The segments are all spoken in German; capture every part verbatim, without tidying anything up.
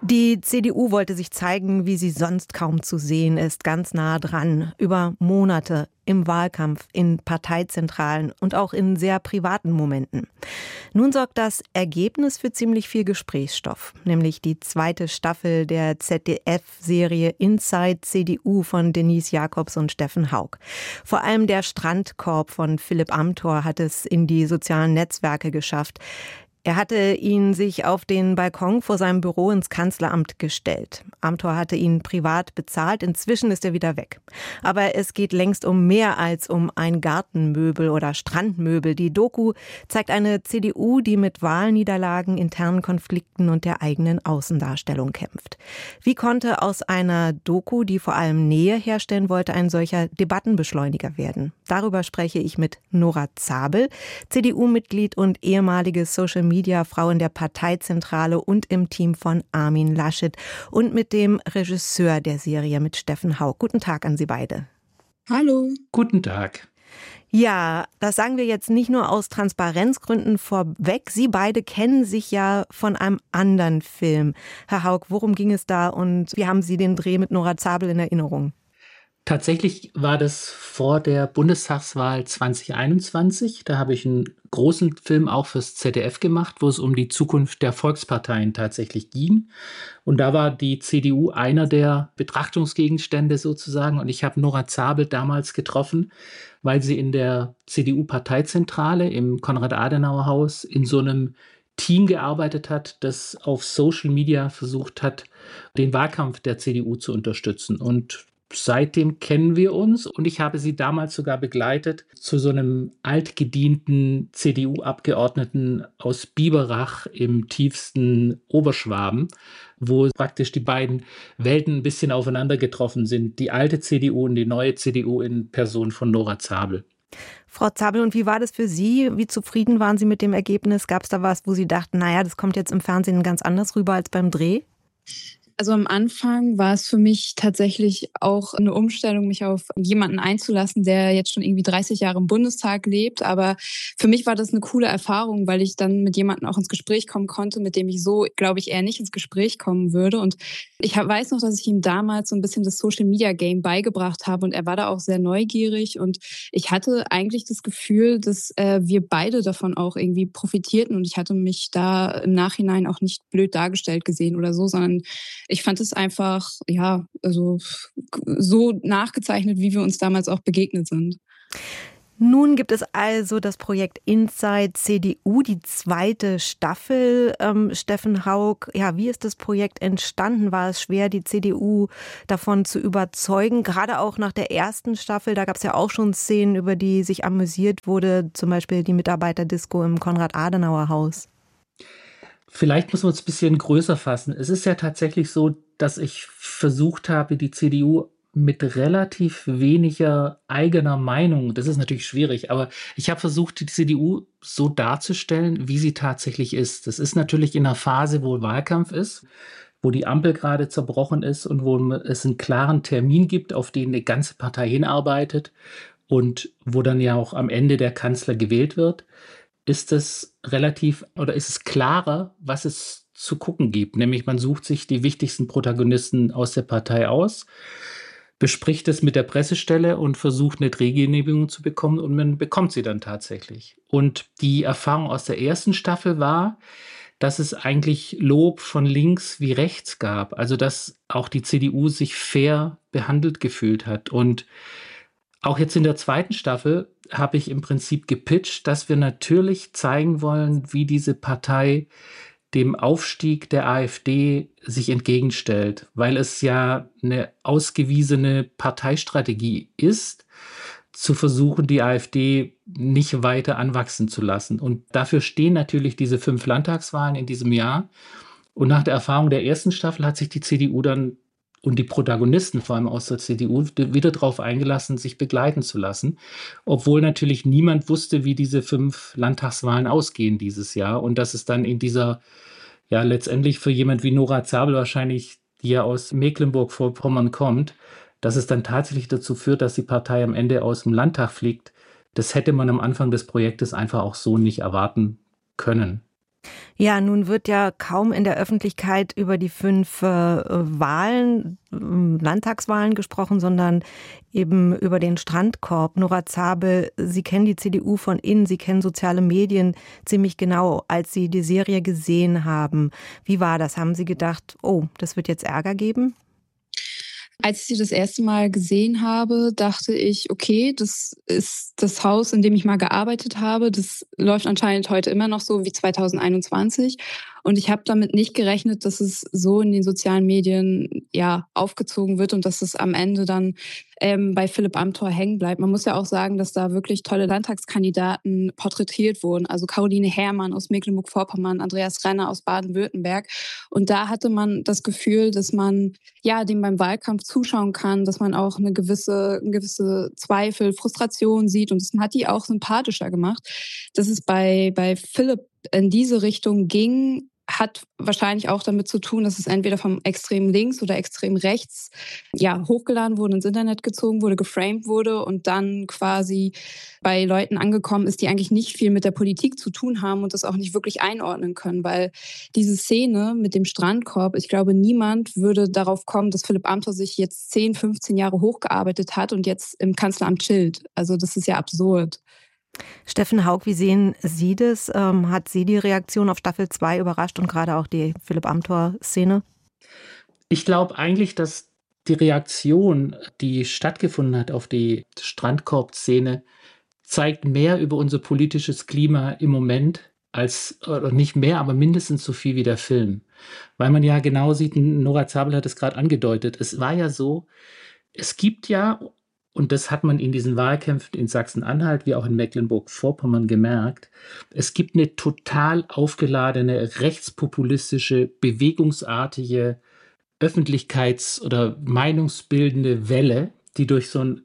Die C D U wollte sich zeigen, wie sie sonst kaum zu sehen ist, ganz nah dran, über Monate im Wahlkampf, in Parteizentralen und auch in sehr privaten Momenten. Nun sorgt das Ergebnis für ziemlich viel Gesprächsstoff, nämlich die zweite Staffel der Z D F-Serie Inside C D U von Denise Jacobs und Steffen Haug. Vor allem der Strandkorb von Philipp Amthor hat es in die sozialen Netzwerke geschafft. Er hatte ihn sich auf den Balkon vor seinem Büro ins Kanzleramt gestellt. Amthor hatte ihn privat bezahlt, inzwischen ist er wieder weg. Aber es geht längst um mehr als um ein Gartenmöbel oder Strandmöbel. Die Doku zeigt eine C D U, die mit Wahlniederlagen, internen Konflikten und der eigenen Außendarstellung kämpft. Wie konnte aus einer Doku, die vor allem Nähe herstellen wollte, ein solcher Debattenbeschleuniger werden? Darüber spreche ich mit Nora Zabel, C D U-Mitglied und ehemalige Social Media-Frau in der Parteizentrale und im Team von Armin Laschet und mit dem Regisseur der Serie, mit Steffen Haug. Guten Tag an Sie beide. Hallo. Guten Tag. Ja, das sagen wir jetzt nicht nur aus Transparenzgründen vorweg. Sie beide kennen sich ja von einem anderen Film. Herr Haug, worum ging es da und wie haben Sie den Dreh mit Nora Zabel in Erinnerung? Tatsächlich war das vor der Bundestagswahl zwanzig einundzwanzig. Da habe ich einen großen Film auch fürs Z D F gemacht, wo es um die Zukunft der Volksparteien tatsächlich ging. Und da war die C D U einer der Betrachtungsgegenstände sozusagen. Und ich habe Nora Zabel damals getroffen, weil sie in der C D U-Parteizentrale im Konrad-Adenauer-Haus in so einem Team gearbeitet hat, das auf Social Media versucht hat, den Wahlkampf der C D U zu unterstützen. Und seitdem kennen wir uns und ich habe sie damals sogar begleitet zu so einem altgedienten C D U-Abgeordneten aus Biberach im tiefsten Oberschwaben, wo praktisch die beiden Welten ein bisschen aufeinander getroffen sind. Die alte C D U und die neue C D U in Person von Nora Zabel. Frau Zabel, und wie war das für Sie? Wie zufrieden waren Sie mit dem Ergebnis? Gab es da was, wo Sie dachten, naja, das kommt jetzt im Fernsehen ganz anders rüber als beim Dreh? Also am Anfang war es für mich tatsächlich auch eine Umstellung, mich auf jemanden einzulassen, der jetzt schon irgendwie dreißig Jahre im Bundestag lebt. Aber für mich war das eine coole Erfahrung, weil ich dann mit jemandem auch ins Gespräch kommen konnte, mit dem ich so, glaube ich, eher nicht ins Gespräch kommen würde. Und ich weiß noch, dass ich ihm damals so ein bisschen das Social-Media-Game beigebracht habe und er war da auch sehr neugierig. Und ich hatte eigentlich das Gefühl, dass äh, wir beide davon auch irgendwie profitierten. Und ich hatte mich da im Nachhinein auch nicht blöd dargestellt gesehen oder so, sondern ich fand es einfach, ja, also so nachgezeichnet, wie wir uns damals auch begegnet sind. Nun gibt es also das Projekt Inside C D U, die zweite Staffel. Ähm, Steffen Haug, ja, wie ist das Projekt entstanden? War es schwer, die C D U davon zu überzeugen? Gerade auch nach der ersten Staffel, da gab es ja auch schon Szenen, über die sich amüsiert wurde, zum Beispiel die Mitarbeiterdisco im Konrad-Adenauer-Haus. Vielleicht muss man es ein bisschen größer fassen. Es ist ja tatsächlich so, dass ich versucht habe, die C D U mit relativ weniger eigener Meinung, das ist natürlich schwierig, aber ich habe versucht, die C D U so darzustellen, wie sie tatsächlich ist. Das ist natürlich in einer Phase, wo Wahlkampf ist, wo die Ampel gerade zerbrochen ist und wo es einen klaren Termin gibt, auf den eine ganze Partei hinarbeitet und wo dann ja auch am Ende der Kanzler gewählt wird. Ist es relativ oder ist es klarer, was es zu gucken gibt. Nämlich man sucht sich die wichtigsten Protagonisten aus der Partei aus, bespricht es mit der Pressestelle und versucht eine Drehgenehmigung zu bekommen und man bekommt sie dann tatsächlich. Und die Erfahrung aus der ersten Staffel war, dass es eigentlich Lob von links wie rechts gab. Also dass auch die C D U sich fair behandelt gefühlt hat. Und auch jetzt in der zweiten Staffel habe ich im Prinzip gepitcht, dass wir natürlich zeigen wollen, wie diese Partei dem Aufstieg der AfD sich entgegenstellt, weil es ja eine ausgewiesene Parteistrategie ist, zu versuchen, die AfD nicht weiter anwachsen zu lassen. Und dafür stehen natürlich diese fünf Landtagswahlen in diesem Jahr. Und nach der Erfahrung der ersten Staffel hat sich die C D U dann und die Protagonisten, vor allem aus der C D U, wieder darauf eingelassen, sich begleiten zu lassen. Obwohl natürlich niemand wusste, wie diese fünf Landtagswahlen ausgehen dieses Jahr. Und dass es dann in dieser, ja, letztendlich für jemand wie Nora Zabel wahrscheinlich, die ja aus Mecklenburg-Vorpommern kommt, dass es dann tatsächlich dazu führt, dass die Partei am Ende aus dem Landtag fliegt. Das hätte man am Anfang des Projektes einfach auch so nicht erwarten können. Ja, nun wird ja kaum in der Öffentlichkeit über die fünf äh, Wahlen, äh, Landtagswahlen gesprochen, sondern eben über den Strandkorb. Nora Zabel, Sie kennen die C D U von innen, Sie kennen soziale Medien ziemlich genau. Als Sie die Serie gesehen haben, wie war das? Haben Sie gedacht, oh, das wird jetzt Ärger geben? Als ich sie das erste Mal gesehen habe, dachte ich, okay, das ist das Haus, in dem ich mal gearbeitet habe. Das läuft anscheinend heute immer noch so wie zwanzig einundzwanzig. Und ich habe damit nicht gerechnet, dass es so in den sozialen Medien ja aufgezogen wird und dass es am Ende dann ähm, bei Philipp Amthor hängen bleibt. Man muss ja auch sagen, dass da wirklich tolle Landtagskandidaten porträtiert wurden. Also Caroline Herrmann aus Mecklenburg-Vorpommern, Andreas Renner aus Baden-Württemberg. Und da hatte man das Gefühl, dass man ja dem beim Wahlkampf zuschauen kann, dass man auch eine gewisse, eine gewisse Zweifel, Frustration sieht. Und das hat die auch sympathischer gemacht. Dass es bei, bei Philipp in diese Richtung ging, hat wahrscheinlich auch damit zu tun, dass es entweder vom extrem links oder extrem rechts ja hochgeladen wurde, ins Internet gezogen wurde, geframed wurde und dann quasi bei Leuten angekommen ist, die eigentlich nicht viel mit der Politik zu tun haben und das auch nicht wirklich einordnen können, weil diese Szene mit dem Strandkorb, ich glaube, niemand würde darauf kommen, dass Philipp Amthor sich jetzt zehn, fünfzehn Jahre hochgearbeitet hat und jetzt im Kanzleramt chillt. Also das ist ja absurd. Steffen Haug, wie sehen Sie das? Ähm, hat Sie die Reaktion auf Staffel zwei überrascht und gerade auch die Philipp Amthor-Szene? Ich glaube eigentlich, dass die Reaktion, die stattgefunden hat auf die Strandkorb-Szene, zeigt mehr über unser politisches Klima im Moment als, oder nicht mehr, aber mindestens so viel wie der Film. Weil man ja genau sieht, Nora Zabel hat es gerade angedeutet, es war ja so, es gibt ja, und das hat man in diesen Wahlkämpfen in Sachsen-Anhalt wie auch in Mecklenburg-Vorpommern gemerkt, es gibt eine total aufgeladene, rechtspopulistische, bewegungsartige, öffentlichkeits- oder meinungsbildende Welle, die durch so ein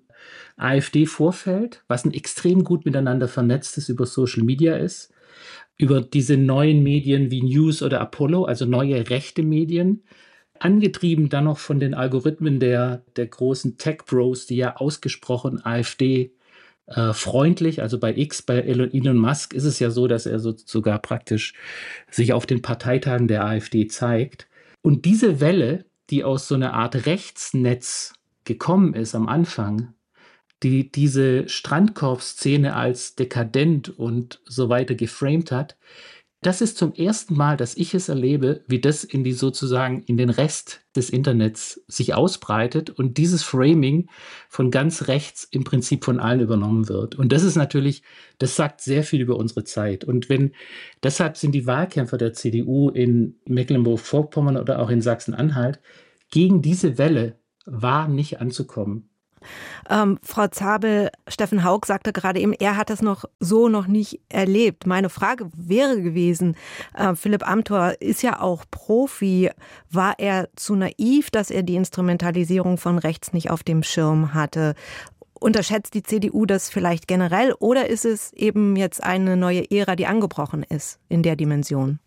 AfD-Vorfeld, was ein extrem gut miteinander vernetztes über Social Media ist, über diese neuen Medien wie News oder Apollo, also neue rechte Medien, angetrieben dann noch von den Algorithmen der, der großen Tech-Bros, die ja ausgesprochen AfD-freundlich, äh, also bei X, bei Elon Musk ist es ja so, dass er so, sogar praktisch sich auf den Parteitagen der AfD zeigt. Und diese Welle, die aus so einer Art Rechtsnetz gekommen ist am Anfang, die diese Strandkorb-Szene als dekadent und so weiter geframed hat, das ist zum ersten Mal, dass ich es erlebe, wie das in die sozusagen in den Rest des Internets sich ausbreitet und dieses Framing von ganz rechts im Prinzip von allen übernommen wird. Und das ist natürlich, das sagt sehr viel über unsere Zeit. Und wenn, deshalb sind die Wahlkämpfer der C D U in Mecklenburg-Vorpommern oder auch in Sachsen-Anhalt gegen diese Welle war nicht anzukommen. Ähm, Frau Zabel, Steffen Haug sagte gerade eben, er hat das noch so noch nicht erlebt. Meine Frage wäre gewesen, äh, Philipp Amthor ist ja auch Profi. War er zu naiv, dass er die Instrumentalisierung von rechts nicht auf dem Schirm hatte? Unterschätzt die C D U das vielleicht generell oder ist es eben jetzt eine neue Ära, die angebrochen ist in der Dimension?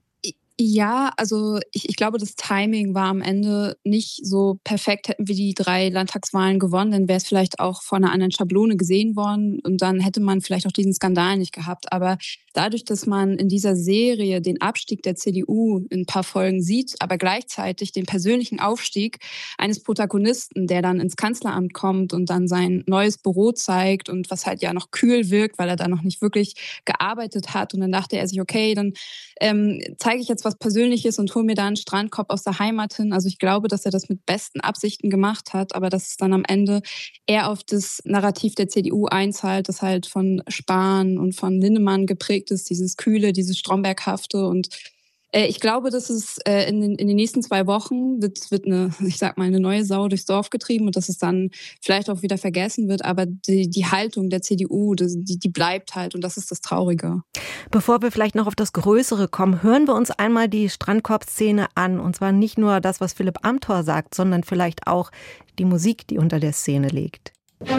Ja, also ich, ich glaube, das Timing war am Ende nicht so perfekt. Hätten wir die drei Landtagswahlen gewonnen, dann wäre es vielleicht auch von einer anderen Schablone gesehen worden und dann hätte man vielleicht auch diesen Skandal nicht gehabt. Aber dadurch, dass man in dieser Serie den Abstieg der C D U in ein paar Folgen sieht, aber gleichzeitig den persönlichen Aufstieg eines Protagonisten, der dann ins Kanzleramt kommt und dann sein neues Büro zeigt und was halt ja noch kühl wirkt, weil er da noch nicht wirklich gearbeitet hat. Und dann dachte er sich, okay, dann ähm, zeige ich jetzt was Persönliches und hole mir da einen Strandkorb aus der Heimat hin. Also ich glaube, dass er das mit besten Absichten gemacht hat, aber dass es dann am Ende eher auf das Narrativ der C D U einzahlt, das halt von Spahn und von Linnemann geprägt ist, dieses Kühle, dieses Stromberghafte. Und äh, ich glaube, dass es äh, in, den, in den nächsten zwei Wochen wird, wird eine, ich sag mal, eine neue Sau durchs Dorf getrieben und dass es dann vielleicht auch wieder vergessen wird. Aber die, die Haltung der C D U, die, die bleibt halt und das ist das Traurige. Bevor wir vielleicht noch auf das Größere kommen, hören wir uns einmal die Strandkorb-Szene an. Und zwar nicht nur das, was Philipp Amthor sagt, sondern vielleicht auch die Musik, die unter der Szene liegt.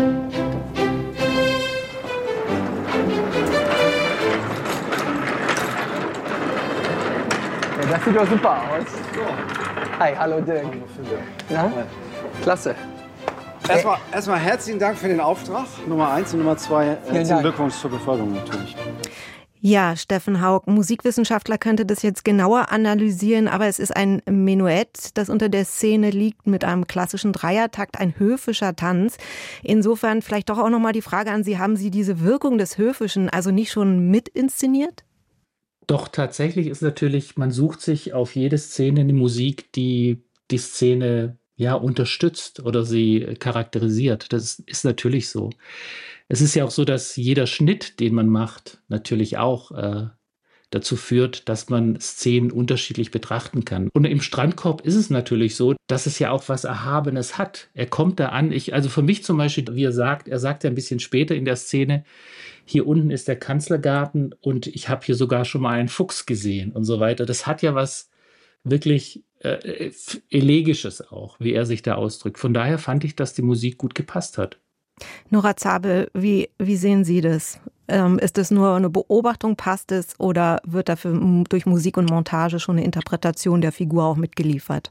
Ja, das sieht doch super aus. Hi, hallo Dirk. Na? Klasse. Erstmal, erstmal herzlichen Dank für den Auftrag, Nummer eins und Nummer zwei. Herzlichen Glückwunsch zur Beförderung natürlich. Ja, Steffen Haug, Musikwissenschaftler könnte das jetzt genauer analysieren, aber es ist ein Menuett, das unter der Szene liegt mit einem klassischen Dreiertakt, ein höfischer Tanz. Insofern vielleicht doch auch nochmal die Frage an Sie, haben Sie diese Wirkung des Höfischen also nicht schon mit inszeniert? Doch tatsächlich ist natürlich, man sucht sich auf jede Szene eine Musik, die die Szene ja unterstützt oder sie charakterisiert. Das ist natürlich so. Es ist ja auch so, dass jeder Schnitt, den man macht, natürlich auch äh, dazu führt, dass man Szenen unterschiedlich betrachten kann. Und im Strandkorb ist es natürlich so, dass es ja auch was Erhabenes hat. Er kommt da an, ich, also für mich zum Beispiel, wie er sagt, er sagt ja ein bisschen später in der Szene, hier unten ist der Kanzlergarten und ich habe hier sogar schon mal einen Fuchs gesehen und so weiter. Das hat ja was wirklich äh, Elegisches auch, wie er sich da ausdrückt. Von daher fand ich, dass die Musik gut gepasst hat. Nora Zabel, wie, wie sehen Sie das? Ähm, ist das nur eine Beobachtung, passt es, oder wird dafür durch Musik und Montage schon eine Interpretation der Figur auch mitgeliefert?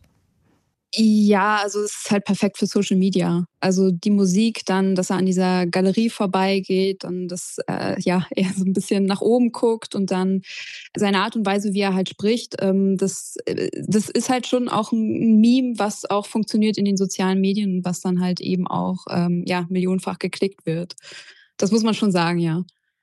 Ja, also es ist halt perfekt für Social Media. Also die Musik dann, dass er an dieser Galerie vorbeigeht und das äh, ja eher so ein bisschen nach oben guckt und dann seine Art und Weise, wie er halt spricht, ähm, das, äh, das ist halt schon auch ein Meme, was auch funktioniert in den sozialen Medien und was dann halt eben auch ähm, ja millionenfach geklickt wird. Das muss man schon sagen, ja.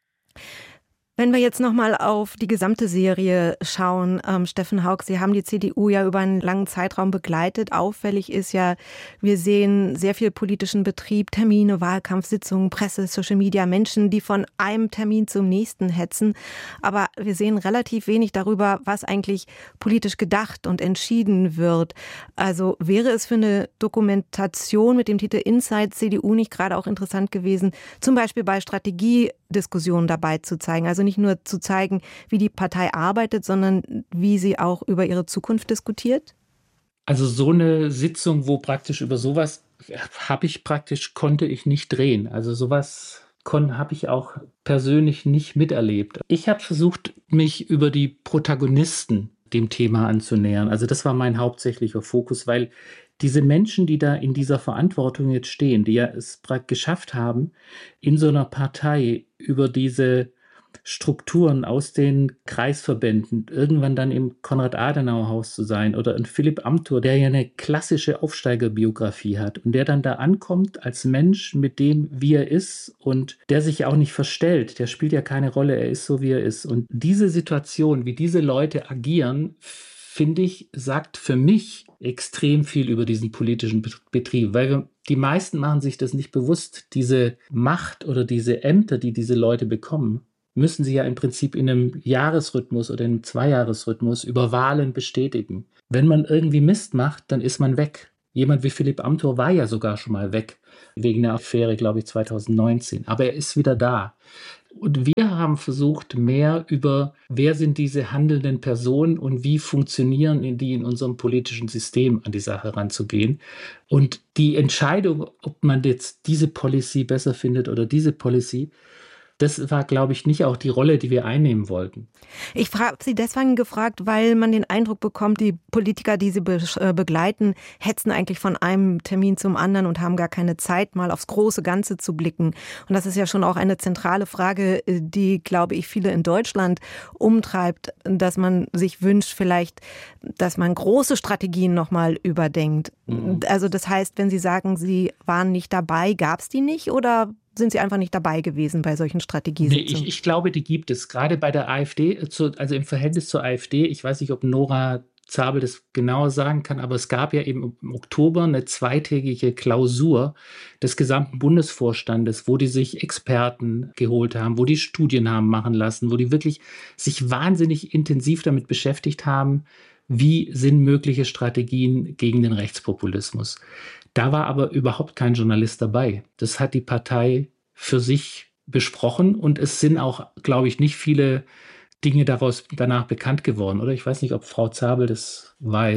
Wenn wir jetzt nochmal auf die gesamte Serie schauen, ähm, Steffen Haug, Sie haben die C D U ja über einen langen Zeitraum begleitet. Auffällig ist ja, wir sehen sehr viel politischen Betrieb, Termine, Wahlkampfsitzungen, Presse, Social Media, Menschen, die von einem Termin zum nächsten hetzen. Aber wir sehen relativ wenig darüber, was eigentlich politisch gedacht und entschieden wird. Also wäre es für eine Dokumentation mit dem Titel Inside C D U nicht gerade auch interessant gewesen, zum Beispiel bei Strategiediskussionen dabei zu zeigen? Also nicht nur zu zeigen, wie die Partei arbeitet, sondern wie sie auch über ihre Zukunft diskutiert? Also so eine Sitzung, wo praktisch über sowas habe ich praktisch, konnte ich nicht drehen. Also sowas habe ich auch persönlich nicht miterlebt. Ich habe versucht, mich über die Protagonisten dem Thema anzunähern. Also das war mein hauptsächlicher Fokus, weil diese Menschen, die da in dieser Verantwortung jetzt stehen, die ja es geschafft haben, in so einer Partei über diese Strukturen aus den Kreisverbänden, irgendwann dann im Konrad-Adenauer-Haus zu sein oder ein Philipp Amthor, der ja eine klassische Aufsteigerbiografie hat und der dann da ankommt als Mensch mit dem, wie er ist und der sich auch nicht verstellt, der spielt ja keine Rolle, er ist so, wie er ist. Und diese Situation, wie diese Leute agieren, finde ich, sagt für mich extrem viel über diesen politischen Betrieb, weil wir, die meisten machen sich das nicht bewusst, diese Macht oder diese Ämter, die diese Leute bekommen, müssen sie ja im Prinzip in einem Jahresrhythmus oder in einem Zweijahresrhythmus über Wahlen bestätigen. Wenn man irgendwie Mist macht, dann ist man weg. Jemand wie Philipp Amthor war ja sogar schon mal weg, wegen der Affäre, glaube ich, zwanzig neunzehn. Aber er ist wieder da. Und wir haben versucht, mehr über, wer sind diese handelnden Personen und wie funktionieren die in unserem politischen System an die Sache ranzugehen. Und die Entscheidung, ob man jetzt diese Policy besser findet oder diese Policy, das war, glaube ich, nicht auch die Rolle, die wir einnehmen wollten. Ich habe Sie deswegen gefragt, weil man den Eindruck bekommt, die Politiker, die Sie be- äh, begleiten, hetzen eigentlich von einem Termin zum anderen und haben gar keine Zeit, mal aufs große Ganze zu blicken. Und das ist ja schon auch eine zentrale Frage, die, glaube ich, viele in Deutschland umtreibt, dass man sich wünscht vielleicht, dass man große Strategien nochmal überdenkt. Mhm. Also das heißt, wenn Sie sagen, Sie waren nicht dabei, gab es die nicht oder sind Sie einfach nicht dabei gewesen bei solchen Strategiesitzungen? Nee, ich, ich glaube, die gibt es. Gerade bei der AfD, zu, also im Verhältnis zur AfD, ich weiß nicht, ob Nora Zabel das genauer sagen kann, aber es gab ja eben im Oktober eine zweitägige Klausur des gesamten Bundesvorstandes, wo die sich Experten geholt haben, wo die Studien haben machen lassen, wo die wirklich sich wahnsinnig intensiv damit beschäftigt haben, wie sind mögliche Strategien gegen den Rechtspopulismus. Da war aber überhaupt kein Journalist dabei. Das hat die Partei für sich besprochen und es sind auch, glaube ich, nicht viele Dinge daraus danach bekannt geworden. Oder ich weiß nicht, ob Frau Zabel das weiß.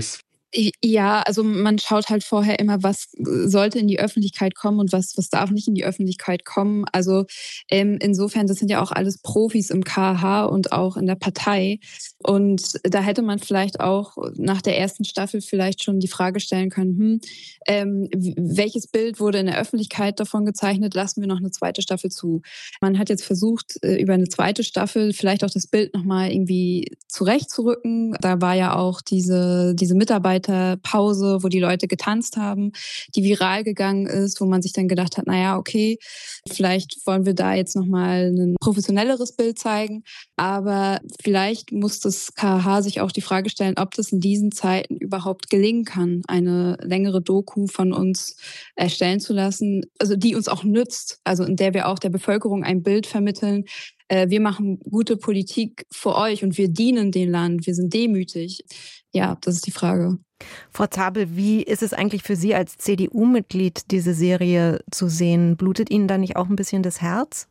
Ja, also man schaut halt vorher immer, was sollte in die Öffentlichkeit kommen und was, was darf nicht in die Öffentlichkeit kommen. Also ähm, insofern, das sind ja auch alles Profis im K H und auch in der Partei. Und da hätte man vielleicht auch nach der ersten Staffel vielleicht schon die Frage stellen können, hm, ähm, welches Bild wurde in der Öffentlichkeit davon gezeichnet, lassen wir noch eine zweite Staffel zu. Man hat jetzt versucht, über eine zweite Staffel vielleicht auch das Bild nochmal irgendwie zurechtzurücken. Da war ja auch diese, diese Mitarbeiterpause, wo die Leute getanzt haben, die viral gegangen ist, wo man sich dann gedacht hat, naja, okay, vielleicht wollen wir da jetzt nochmal ein professionelleres Bild zeigen. Aber vielleicht muss das K H sich auch die Frage stellen, ob das in diesen Zeiten überhaupt gelingen kann, eine längere Doku von uns erstellen zu lassen, also die uns auch nützt, also in der wir auch der Bevölkerung ein Bild vermitteln. Wir machen gute Politik für euch und wir dienen dem Land, wir sind demütig. Ja, das ist die Frage. Frau Zabel, wie ist es eigentlich für Sie als C D U-Mitglied, diese Serie zu sehen? Blutet Ihnen da nicht auch ein bisschen das Herz?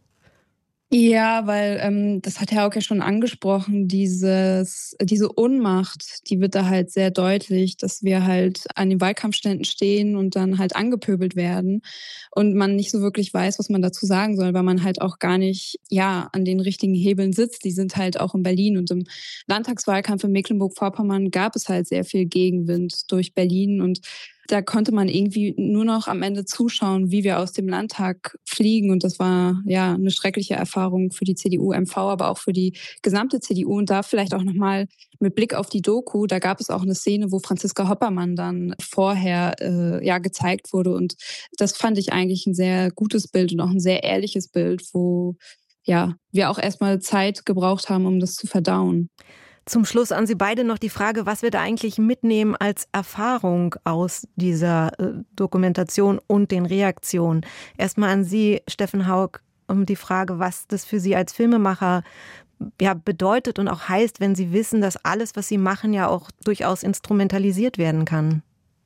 Ja, weil ähm, das hat Herr Hauck ja schon angesprochen, dieses, diese Ohnmacht, die wird da halt sehr deutlich, dass wir halt an den Wahlkampfständen stehen und dann halt angepöbelt werden und man nicht so wirklich weiß, was man dazu sagen soll, weil man halt auch gar nicht ja an den richtigen Hebeln sitzt. Die sind halt auch in Berlin und im Landtagswahlkampf in Mecklenburg-Vorpommern gab es halt sehr viel Gegenwind durch Berlin und da konnte man irgendwie nur noch am Ende zuschauen, wie wir aus dem Landtag fliegen. Und das war ja eine schreckliche Erfahrung für die C D U M V, aber auch für die gesamte C D U. Und da vielleicht auch nochmal mit Blick auf die Doku, da gab es auch eine Szene, wo Franziska Hoppermann dann vorher äh, ja gezeigt wurde. Und das fand ich eigentlich ein sehr gutes Bild und auch ein sehr ehrliches Bild, wo ja wir auch erstmal Zeit gebraucht haben, um das zu verdauen. Zum Schluss an Sie beide noch die Frage, was wir da eigentlich mitnehmen als Erfahrung aus dieser äh, Dokumentation und den Reaktionen. Erstmal an Sie, Steffen Hauck, um die Frage, was das für Sie als Filmemacher ja, bedeutet und auch heißt, wenn Sie wissen, dass alles, was Sie machen, ja auch durchaus instrumentalisiert werden kann.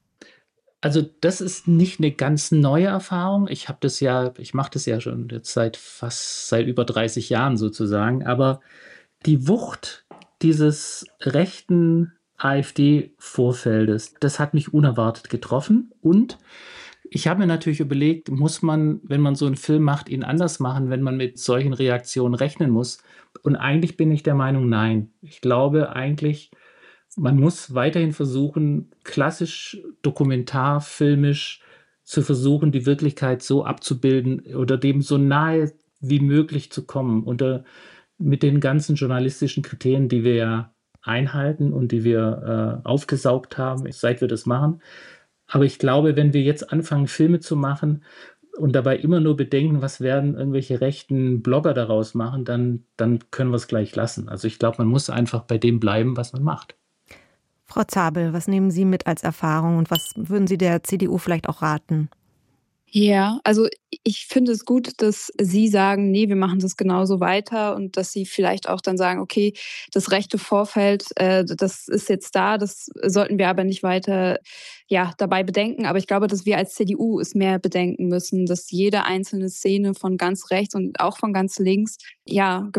Also das ist nicht eine ganz neue Erfahrung. Ich habe das ja, ich mache das ja schon jetzt seit fast seit über dreißig Jahren sozusagen. Aber die Wucht dieses rechten AfD-Vorfeldes, das hat mich unerwartet getroffen. Und ich habe mir natürlich überlegt, muss man, wenn man so einen Film macht, ihn anders machen, wenn man mit solchen Reaktionen rechnen muss? Und eigentlich bin ich der Meinung, nein. Ich glaube eigentlich, man muss weiterhin versuchen, klassisch dokumentarfilmisch zu versuchen, die Wirklichkeit so abzubilden oder dem so nahe wie möglich zu kommen. Unter mit den ganzen journalistischen Kriterien, die wir ja einhalten und die wir äh, aufgesaugt haben, seit wir das machen. Aber ich glaube, wenn wir jetzt anfangen, Filme zu machen und dabei immer nur bedenken, was werden irgendwelche rechten Blogger daraus machen, dann, dann können wir es gleich lassen. Also ich glaube, man muss einfach bei dem bleiben, was man macht. Frau Zabel, was nehmen Sie mit als Erfahrung und was würden Sie der C D U vielleicht auch raten? Ja, also ich finde es gut, dass Sie sagen, nee, wir machen das genauso weiter und dass Sie vielleicht auch dann sagen, okay, das rechte Vorfeld, äh, das ist jetzt da, das sollten wir aber nicht weiter ja, dabei bedenken. Aber ich glaube, dass wir als C D U es mehr bedenken müssen, dass jede einzelne Szene von ganz rechts und auch von ganz links ja